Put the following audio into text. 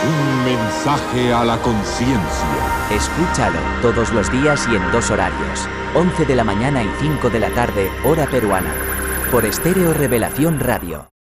Un mensaje a la conciencia. Escúchalo todos los días y en 2 horarios. 11 de la mañana y 5 de la tarde, hora peruana. Por Estéreo Revelación Radio.